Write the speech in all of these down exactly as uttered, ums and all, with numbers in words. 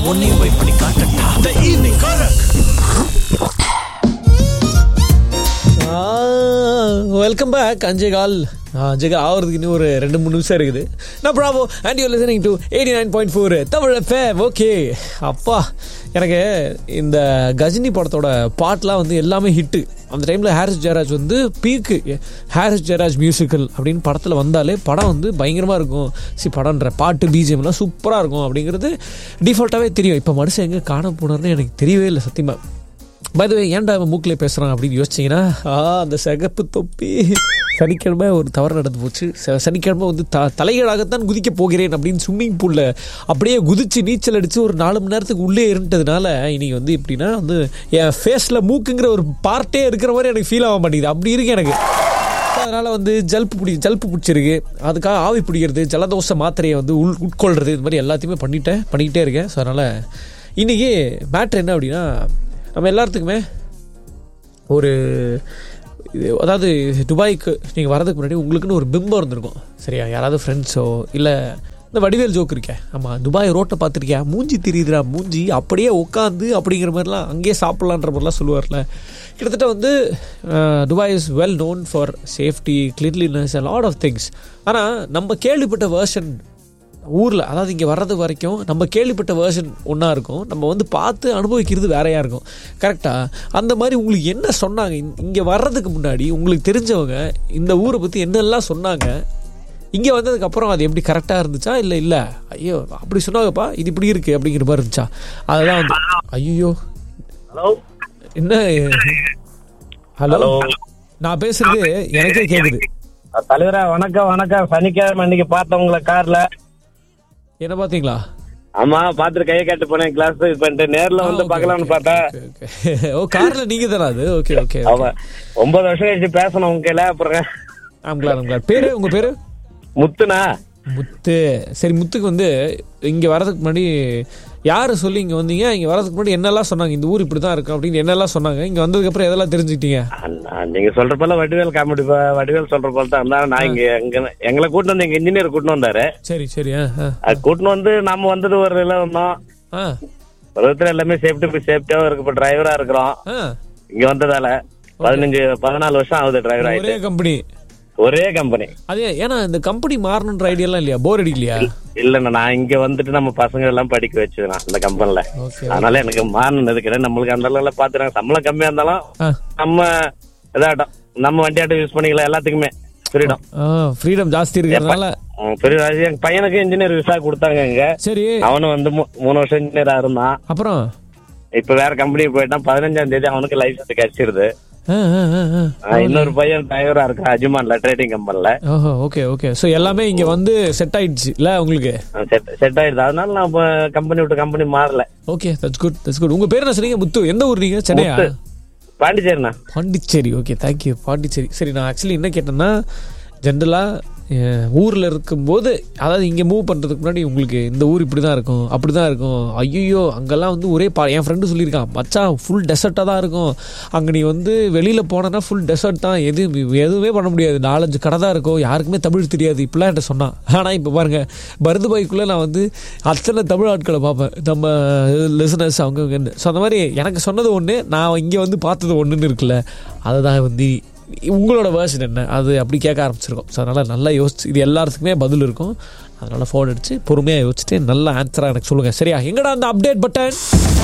உன்னையும் போய் பண்ணி காட்டட்டா. The evening Korak. Welcome back. அஞ்சே கால் அஞ்சே கால் ஆகிறதுக்கு இன்னும் ஒரு ரெண்டு மூணு நிமிஷம் இருக்குது. நான் Bravo and you listening to eighty nine point four Tamil FM. Okay அப்பா, எனக்கு இந்த கஜினி படத்தோட பாட்டெலாம் வந்து எல்லாமே ஹிட்டு. அந்த டைமில் ஹாரிஸ் ஜெயராஜ் வந்து பீக்கு. ஹாரிஸ் ஜெயராஜ் மியூசிக்கல் அப்படின்னு படத்தில் வந்தாலே படம் வந்து பயங்கரமாக இருக்கும். சி படம்ன்ற பாட்டு பிஜிஎம்லாம் சூப்பராக இருக்கும் அப்படிங்கிறது டிஃபால்ட்டாகவே தெரியும். இப்போ மனுஷன் எங்கே காண போனார்னு எனக்கு தெரியவே இல்லை சத்தியமாக. பை தி வே, ஏன்டா அவன் மூக்கிலே பேசுகிறான் அப்படின்னு யோசிச்சிங்கன்னா, ஆ அந்த சிகப்பு தொப்பி சனிக்கிழமை ஒரு தவறு நடந்து போச்சு. சனிக்கிழமை வந்து த தலைகளாகத்தான் குதிக்க போகிறேன் அப்படின்னு ஸ்விம்மிங் பூலில் அப்படியே குதித்து நீச்சல் அடித்து ஒரு நாலு மணி நேரத்துக்கு உள்ளே இருந்ததுனால இன்றைக்கி வந்து எப்படின்னா வந்து என் ஃபேஸில் மூக்குங்கிற ஒரு பார்ட்டே இருக்கிற மாதிரி எனக்கு ஃபீல் ஆக மாட்டேங்குது. அப்படி இருக்கு எனக்கு. அதனால் வந்து ஜல்ப்பு பிடி ஜல்ப்பு பிடிச்சிருக்கு. அதுக்காக ஆவி பிடிக்கிறது, ஜலதோஷ மாத்திரையை வந்து உள் உட்கொள்கிறது, இது மாதிரி எல்லாத்தையுமே பண்ணிட்டேன் பண்ணிக்கிட்டே இருக்கேன். ஸோ அதனால் இன்றைக்கி மேட்ரு என்ன அப்படின்னா, நம்ம எல்லாத்துக்குமே ஒரு இது, அதாவது துபாய்க்கு நீங்கள் வரதுக்கு முன்னாடி உங்களுக்குன்னு ஒரு பிம்பம் இருந்திருக்கும் சரியா? யாராவது ஃப்ரெண்ட்ஸோ இல்லை இந்த வடிவேல் ஜோக்கு இருக்கேன். ஆமாம், துபாய் ரோட்டை பார்த்துருக்கியா, மூஞ்சி தெரியுதுரா, மூஞ்சி அப்படியே உட்காந்து அப்படிங்கிற மாதிரிலாம் அங்கேயே சாப்பிட்லான்ற மாதிரிலாம் சொல்லுவார்ல. கிட்டத்தட்ட வந்து Dubai is well known for safety, cleanliness, a lot of things. ஆனால் நம்ம கேள்விப்பட்ட வேர்ஷன் ஊரில், அதாவது இங்கே வர்றது வரைக்கும் நம்ம கேள்விப்பட்ட வேர்ஷன் ஒன்றா இருக்கும், நம்ம வந்து பார்த்து அனுபவிக்கிறது வேறையாக இருக்கும். கரெக்டாக அந்த மாதிரி உங்களுக்கு என்ன சொன்னாங்க இங்கே வர்றதுக்கு முன்னாடி? உங்களுக்கு தெரிஞ்சவங்க இந்த ஊரை பற்றி என்னெல்லாம் சொன்னாங்க? இங்கே வந்ததுக்கப்புறம் அது எப்படி கரெக்டாக இருந்துச்சா இல்லை இல்லை ஐயோ அப்படி சொன்னாங்கப்பா இது இப்படி இருக்குது அப்படிங்கிற மாதிரி இருந்துச்சா? அதெல்லாம் வந்து ஐயோ என்ன ஹலோ நான் பேசுறது எனக்கே கேட்குது. தலைவரா வணக்கம் வணக்கம். சனிக்கிழமை அன்னைக்கு பார்த்தவங்கள கார்ல என்ன பாத்தீங்களா? ஆமா பாத்துட்டு கையை காட்டு போனேன் கிளாஸ் பண்ணிட்டு நேர்ல வந்து பாக்கலாம்னு பார்த்தா. ஓ கார்ல நீங்க தானா அது? Okay okay. ஆமா ஒன்பது வருஷம் கழிச்சு பேசணும் உங்க கையில. அப்புறம் ஆம்களா பேரு உங்க பேரு? முத்துனா. முத்து. சரி, முத்துக்கு வந்து இங்க வரதுக்கு முன்னாடி யாரு சொல்லி இங்க வந்தீங்க? இங்க வரதுக்கு முன்னாடி என்னெல்லாம் சொன்னாங்க? இந்த ஊர் இப்படிதான் இருக்கு அப்படின்னு என்னெல்லாம் சொன்னாங்க? இங்க வந்ததுக்கு அப்புறம் எதெல்லாம் தெரிஞ்சுக்கிட்டீங்க? நீங்க சொல்ற போல வடிவேல் காமெடி வடிவேல் சொல்ற போல தான் இருந்தா. நான் இங்க எங்களை கூட்டு வந்து எங்க இன்ஜினியர் கூட்டு வந்தாரு. சரி சரி. கூட்டு வந்து நம்ம வந்தது ஒரு இதுல வந்தோம். ஒரு விதத்துல எல்லாமே சேஃப்டி சேஃப்டியாவும் இருக்கு. இப்ப டிரைவரா இருக்கிறோம். இங்க வந்ததால பதினஞ்சு பதினாலு வருஷம் ஆகுது டிரைவர் ஆயிட்டு. கம்பெனி ஒரே கம்பெனி. அதே ஏன்னா இந்த கம்பெனி மாறணும்ன்ற ஐடியா எல்லாம் இல்லையா? போர் அடிக்கலையா? இல்ல நான் இங்க வந்துட்டு நம்ம பசங்க எல்லாம் படிக்க வச்சுதான் இந்த கம்பெனில. அதனால எனக்கு மாறணும் இருக்கிறேன். நம்மளுக்கு அந்த அளவுல பாத்துறாங்க. சம்பளம் கம்மியா இருந்தாலும் நம்ம இதாட்டம் நம்ம வண்டியாட்டம் யூஸ் பண்ணிக்கலாம். எல்லாத்துக்குமே ஃப்ரீடம் ஃப்ரீடம் ஜாஸ்தி இருக்கிறதுனால என் பையனுக்கு இன்ஜினியர் விசா கொடுத்தாங்க இங்க. சரி, அவனும் வந்து மூணு வருஷம் இன்ஜினியரா இருந்தான். அப்புறம் இப்ப வேற கம்பெனி போயிட்டான். பதினஞ்சாம் தேதி அவனுக்கு லைசன்ஸ் கிடைச்சிருது. இன்னொரு பையன் டிரைவரா இருக்கு அஜ்மான்ல ட்ரேடிங் கம்பெனில. Okay okay. சோ எல்லாமே இங்க வந்து செட் ஆயிடுச்சு இல்ல உங்களுக்கு? செட் ஆயிடுது. அதனால நான் கம்பெனி விட்டு கம்பெனி மாறல. Okay, that's good that's good. உங்க பேர் என்ன சொன்னீங்க? முத்து. எந்த ஊர் நீங்க? சென்னையா? பாண்டிச்சேரிண்ணா. பாண்டிச்சேரி. Okay, thank you. பாண்டிச்சேரி. சரி, நான் ஆக்சுவலி என்ன கேட்டேன்னா, ஜென்ரலா ஊரில் இருக்கும்போது, அதாவது இங்கே மூவ் பண்ணுறதுக்கு முன்னாடி உங்களுக்கு இந்த ஊர் இப்படி தான் இருக்கும் அப்படி தான் இருக்கும், ஐயோ அங்கெல்லாம் வந்து ஒரே பா என் ஃப்ரெண்டு சொல்லியிருக்கான், மச்சான் ஃபுல் டெசர்ட்டாக தான் இருக்கும் அங்கே, நீ வந்து வெளியில் போனேன்னா ஃபுல் டெசர்ட் தான், எது எதுவுமே பண்ண முடியாது, நாலஞ்சு கடை தான் இருக்கும், யாருக்குமே தமிழ் தெரியாது, இப்படிலாம் என்கிட்ட சொன்னான். ஆனால் இப்போ பாருங்கள், பருதுபாய்க்குள்ளே நான் வந்து அத்தனை தமிழ் ஆட்களை பார்ப்பேன், நம்ம லிசனர்ஸ் அவங்க இங்கேருந்து. ஸோ அந்த மாதிரி எனக்கு சொன்னது ஒன்று, நான் இங்கே வந்து பார்த்தது ஒன்றுன்னு இருக்குல்ல, அதை தான் வந்து உங்களோட வேர்ஷன் என்ன அது அப்படி கேட்க ஆரம்பிச்சிருக்கோம். ஸோ அதனால் நல்லா யோசிச்சு, இது எல்லாத்துக்குமே பதில் இருக்கும், அதனால் ஃபோன் அடிச்சு பொறுமையாக யோசிச்சுட்டு நல்ல ஆன்சராக எனக்கு சொல்லுங்கள். சரியா? எங்கடா அந்த update button?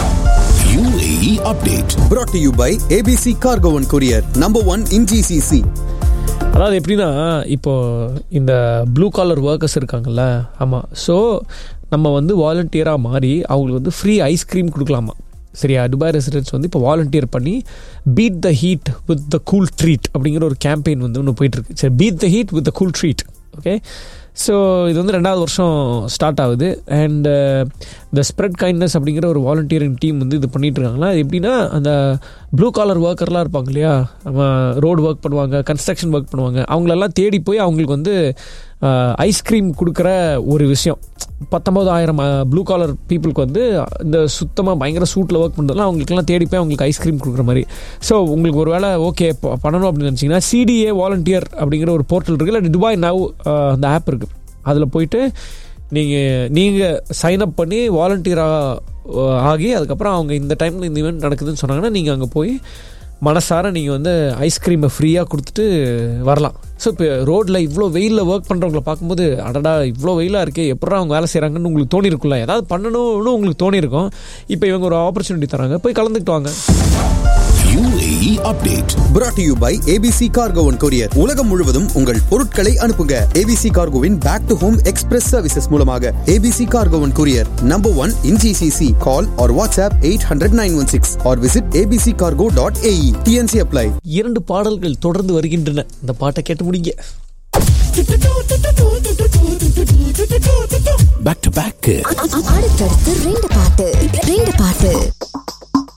U A E update brought to you by A B C Cargo and Courier, number one in G C C. அதாவது எப்படின்னா, இப்போது இந்த ப்ளூ காலர் ஒர்க்கர்ஸ் இருக்காங்கல்ல, ஆமாம், ஸோ நம்ம வந்து வாலண்டியராக மாறி அவங்களுக்கு வந்து ஃப்ரீ ஐஸ்கிரீம் கொடுக்கலாமா. சரியா? துபாய் ரெசிடென்ட்ஸ் வந்து இப்போ வாலண்டியர் பண்ணி beat the heat with the cool treat அப்படிங்கிற ஒரு கேம்பெயின் வந்து ஒன்று போயிட்டுருக்கு. சரி, beat the heat with the cool treat. Okay, so இது வந்து ரெண்டாவது வருஷம் ஸ்டார்ட் ஆகுது. அண்ட் இந்த ஸ்ப்ரெட் கைண்ட்னஸ் அப்படிங்கிற ஒரு வாலண்டியரிங் டீம் வந்து இது பண்ணிகிட்டு இருக்காங்களா. அது எப்படின்னா, அந்த ப்ளூ காலர் ஒர்க்கர்லாம் இருப்பாங்க இல்லையா, நம்ம ரோடு ஒர்க் பண்ணுவாங்க, கன்ஸ்ட்ரக்ஷன் ஒர்க் பண்ணுவாங்க, அவங்களெல்லாம் தேடி போய் அவங்களுக்கு வந்து ஐஸ்கிரீம் கொடுக்குற ஒரு விஷயம். பத்தொம்போதாயிரம் ப்ளூ காலர் பீப்புளுக்கு வந்து இந்த சுத்தமாக பயங்கர சூட்டில் ஒர்க் பண்ணுறதுலாம் அவங்களுக்குலாம் தேடி போய் அவங்களுக்கு ஐஸ்கிரீம் கொடுக்குற மாதிரி. ஸோ உங்களுக்கு ஒரு வேளை ஓகே பண்ணணும் அப்படின்னு நினச்சிங்கன்னா, சிடிஏ வாலண்டியர் அப்படிங்கிற ஒரு போர்ட்டல் இருக்குது, இல்லை துபாய் நவ் அந்த ஆப் இருக்குது, அதில் போயிட்டு நீங்கள் நீங்கள் சைன் அப் பண்ணி வாலண்டியராக ஆகி அதுக்கப்புறம் அவங்க இந்த டைமில் இந்த ஈவெண்ட் நடக்குதுன்னு சொன்னாங்கன்னா நீங்கள் அங்கே போய் மனசார நீங்கள் வந்து ஐஸ்கிரீமை ஃப்ரீயாக கொடுத்துட்டு வரலாம். ஸோ இப்போ ரோட்டில் இவ்வளோ வெயிலில் ஒர்க் பண்ணுறவங்கள பார்க்கும்போது அடடா இவ்வளோ வெயிலாக இருக்கே எப்படா அவங்க வேலை செய்கிறாங்கன்னு உங்களுக்கு தோணிருக்குல்ல, ஏதாவது பண்ணணும்னு உங்களுக்கு தோணியிருக்கும். இப்போ இவங்க ஒரு ஆப்பர்ச்சுனிட்டி தராங்க, போய் கலந்துக்கிட்டு வாங்க. U A E update brought to you by A B C Cargo and Courier. உலகம் முழுவதும் உங்கள் பொருட்களை அனுப்புங்க. A B C Cargoவின் back to home express services மூலமாக. A B C Cargo and Courier, number one in G C C. Call or WhatsApp eight hundred nine one six or visit a b c cargo dot a e. T N C apply. இரண்டு பாடல்கள் தொடர்ந்து வருகின்றன, இந்த பாட்டை கேட்டு முடிங்க. back to back அடுத்தடுத்து ரெண்டு பாட்டு ரெண்டு பாட்டு